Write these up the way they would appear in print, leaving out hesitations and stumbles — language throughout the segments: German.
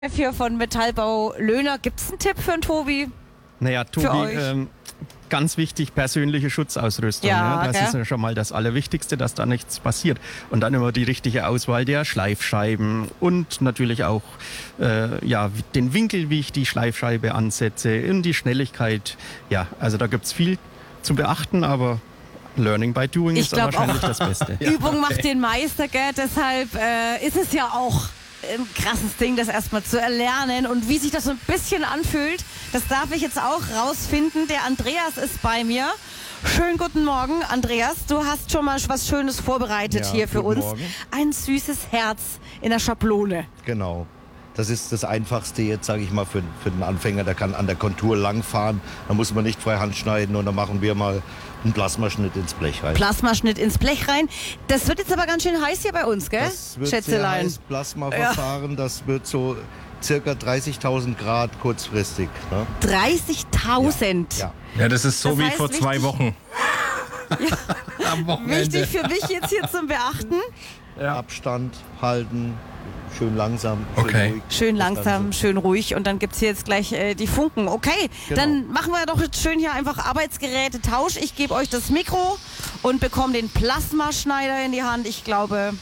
Hier von Metallbau Löhner. Gibt es einen Tipp für den Tobi? Naja, Tobi, ganz wichtig, persönliche Schutzausrüstung. Ja, das ist ja schon mal das Allerwichtigste, dass da nichts passiert. Und dann immer die richtige Auswahl der Schleifscheiben und natürlich auch den Winkel, wie ich die Schleifscheibe ansetze und die Schnelligkeit. Ja, also da gibt es viel zu beachten, aber Learning by Doing ist dann wahrscheinlich das Beste. Übung macht den Meister, gell? Deshalb ist es ja auch ein krasses Ding, das erstmal zu erlernen. Und wie sich das so ein bisschen anfühlt, das darf ich jetzt auch rausfinden. Der Andreas ist bei mir. Schönen guten Morgen, Andreas. Du hast schon mal was Schönes vorbereitet hier für uns. Morgen. Ein süßes Herz in der Schablone. Genau. Das ist das Einfachste jetzt, sage ich mal, für den Anfänger. Der kann an der Kontur langfahren. Da muss man nicht freihand schneiden und dann machen wir mal einen Plasmaschnitt ins Blech rein. Plasmaschnitt ins Blech rein. Das wird jetzt aber ganz schön heiß hier bei uns, gell? Das wird Schätzelein. sehr heiß, Plasmaverfahren. Das wird so circa 30.000 Grad kurzfristig. Ne? 30.000. Ja. Das ist so Das wie heißt, vor 2 Wochen. Am Wochenende. Wichtig für mich jetzt hier zum Beachten. Ja. Abstand halten, schön langsam, Okay. ruhig. Schön Das langsam, Ganze. schön ruhig und dann gibt es hier jetzt gleich die Funken. Okay, Genau. dann machen wir doch jetzt schön hier einfach Arbeitsgeräte-Tausch. Ich gebe euch das Mikro und bekomme den Plasmaschneider in die Hand. Ich glaube...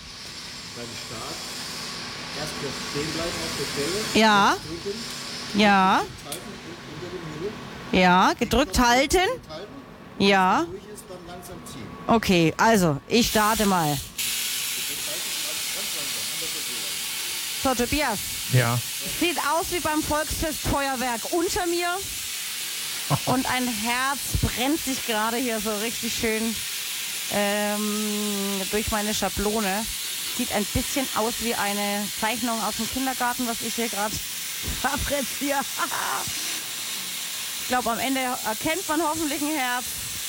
Ja. Ja. Ja, gedrückt halten. Ja. Okay, also, ich starte mal. So, Tobias. Ja. Sieht aus wie beim Volksfestfeuerwerk unter mir. Und ein Herz brennt sich gerade hier so richtig schön durch meine Schablone. Sieht ein bisschen aus wie eine Zeichnung aus dem Kindergarten, was ich hier gerade fabriziere. Ich glaube, am Ende erkennt man hoffentlich ein Herz.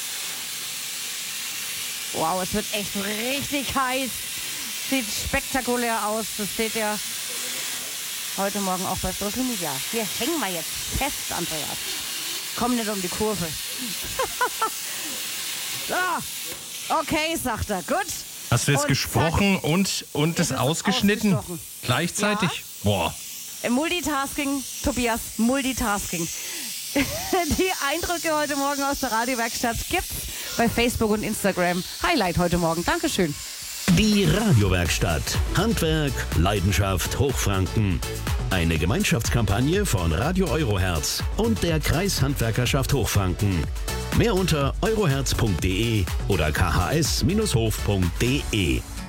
Wow, es wird echt richtig heiß. Sieht spektakulär aus. Das seht ihr heute Morgen auch bei Social Media. Hier hängen wir jetzt fest, Andreas. Komm nicht um die Kurve. So, okay, sagt er. Gut. Hast du jetzt Und gesprochen und das ist ausgeschnitten? ausgestochen. Gleichzeitig? Boah. Multitasking, Tobias, Multitasking. Die Eindrücke heute Morgen aus der Radiowerkstatt gibt's bei Facebook und Instagram. Highlight heute Morgen. Dankeschön. Die Radiowerkstatt. Handwerk, Leidenschaft, Hochfranken. Eine Gemeinschaftskampagne von Radio Euroherz und der Kreishandwerkerschaft Hochfranken. Mehr unter euroherz.de oder khs-hof.de.